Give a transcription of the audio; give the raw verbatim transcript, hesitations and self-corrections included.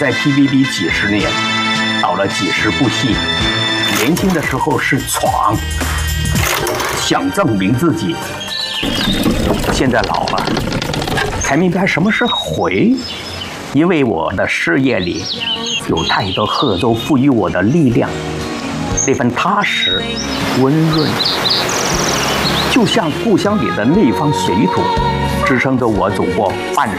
在 T V B 几十年，导了几十部戏。年轻的时候是闯，想证明自己。现在老了，才明白什么是回。因为我的事业里有太多贺州赋予我的力量，那份踏实、温润，就像故乡里的那方水土，支撑着我走过半